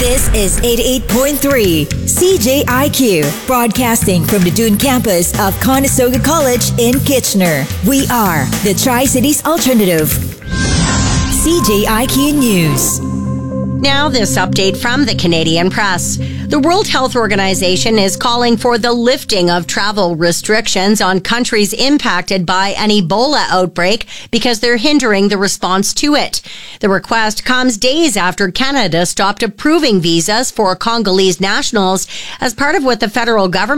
This is 88.3 CJIQ, broadcasting from the Dune campus of Conestoga College in Kitchener. We are the Tri-Cities Alternative. CJIQ News. Now, this update from the Canadian Press. The World Health Organization is calling for the lifting of travel restrictions on countries impacted by an Ebola outbreak because they're hindering the response to it. The request comes days after Canada stopped approving visas for Congolese nationals as part of what the federal government